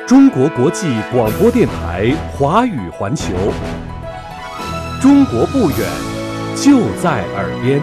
中国国际广播电台华语环球，中国不远，就在耳边。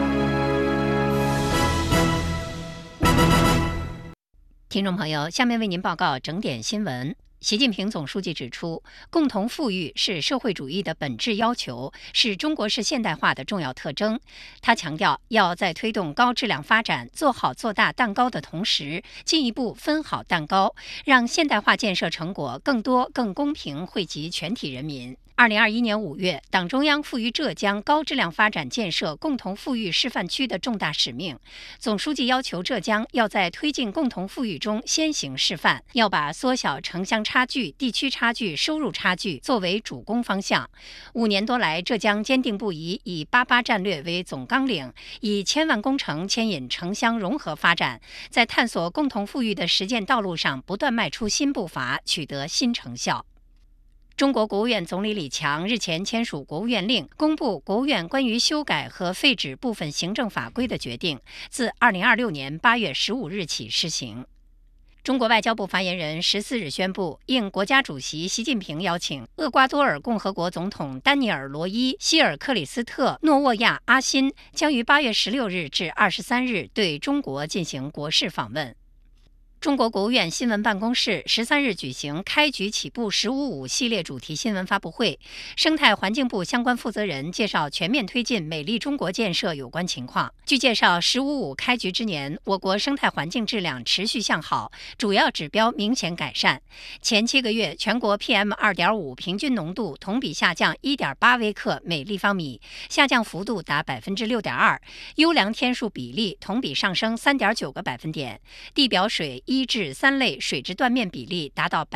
听众朋友，下面为您报告整点新闻。习近平总书记指出，共同富裕是社会主义的本质要求，是中国式现代化的重要特征。他强调，要在推动高质量发展、做好做大蛋糕的同时，进一步分好蛋糕，让现代化建设成果更多、更公平惠及全体人民。2021年5月，党中央赋予浙江高质量发展建设共同富裕示范区的重大使命。总书记要求浙江要在推进共同富裕中先行示范，要把缩小城乡差距、地区差距、收入差距作为主攻方向。5年多来，浙江坚定不移以88战略为总纲领，以千万工程牵引城乡融合发展，在探索共同富裕的实践道路上不断迈出新步伐，取得新成效。中国国务院总理李强日前签署国务院令，公布国务院关于修改和废止部分行政法规的决定，自2026年8月15日起施行。中国外交部发言人14日宣布，应国家主席习近平邀请，厄瓜多尔共和国总统丹尼尔·罗伊·希尔克里斯特·诺沃亚·阿辛将于8月16日至23日对中国进行国事访问。中国国务院新闻办公室13日举行开局起步“15+5”系列主题新闻发布会，生态环境部相关负责人介绍全面推进美丽中国建设有关情况。据介绍，“15+5”开局之年，我国生态环境质量持续向好，主要指标明显改善。前7个月，全国 PM2.5 平均浓度同比下降1.8微克每立方米，下降幅度达6.2%，优良天数比例同比上升3.9个百分点，地表水1至3类水质断面比例达到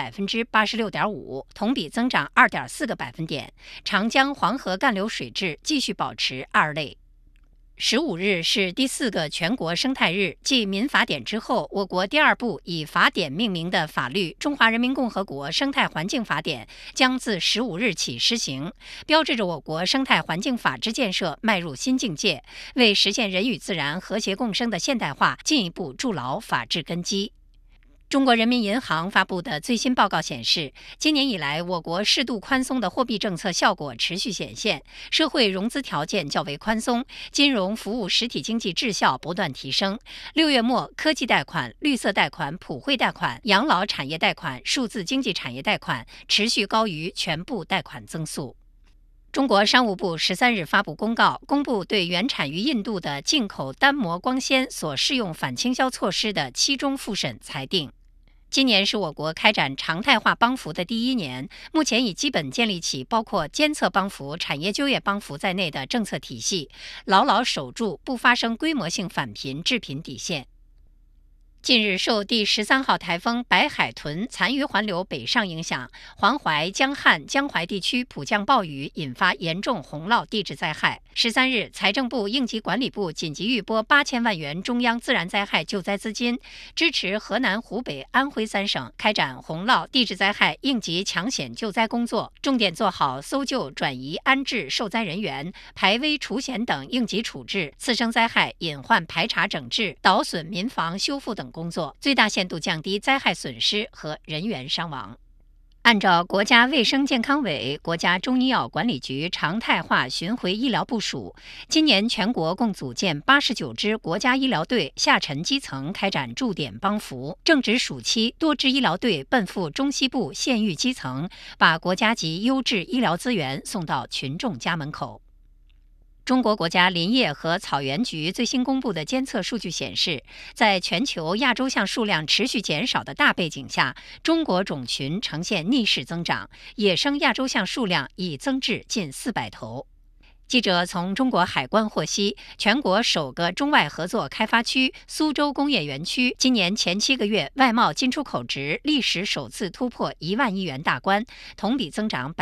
86.5%，同比增长2.4个百分点。长江、黄河干流水质继续保持2类。15日是第4个全国生态日，继民法典之后，我国第2部以法典命名的法律《中华人民共和国生态环境法典》将自15日起施行，标志着我国生态环境法治建设迈入新境界，为实现人与自然和谐共生的现代化进一步筑牢法治根基。中国人民银行发布的最新报告显示，今年以来，我国适度宽松的货币政策效果持续显现，社会融资条件较为宽松，金融服务实体经济质效不断提升。6月末，科技贷款、绿色贷款、普惠贷款、养老产业贷款、数字经济产业贷款持续高于全部贷款增速。中国商务部13日发布公告，公布对原产于印度的进口单膜光纤所适用反倾销措施的期中复审裁定。今年是我国开展常态化帮扶的第1年，目前已基本建立起包括监测帮扶、产业就业帮扶在内的政策体系，牢牢守住不发生规模性返贫致贫底线。近日，受第13号台风白海豚残余环流北上影响，黄淮、江汉、江淮地区普降暴雨，引发严重洪涝地质灾害。13日，财政部应急管理部紧急预拨8000万元中央自然灾害救灾资金，支持河南、湖北、安徽3省开展洪涝地质灾害应急抢险救灾工作，重点做好搜救、转移、安置受灾人员、排危除险等应急处置、次生灾害隐患排查整治、导损民房修复等工作，最大限度降低灾害损失和人员伤亡。按照国家卫生健康委、国家中医药管理局常态化巡回医疗部署，今年全国共组建89支国家医疗队，下沉基层开展驻点帮扶。正值暑期，多支医疗队奔赴中西部县域基层，把国家级优质医疗资源送到群众家门口。中国国家林业和草原局最新公布的监测数据显示，在全球亚洲象数量持续减少的大背景下，中国种群呈现逆势增长，野生亚洲象数量已增至近400头。记者从中国海关获悉，全国首个中外合作开发区苏州工业园区今年前7个月外贸进出口值历史首次突破1万亿元大关，同比增长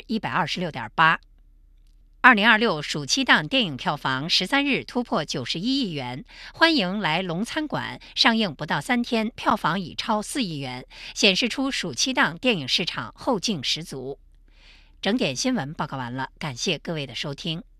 126.8%。2026暑期档电影票房13日突破91亿元，欢迎来龙餐馆上映不到3天，票房已超4亿元，显示出暑期档电影市场后劲十足。整点新闻报告完了，感谢各位的收听。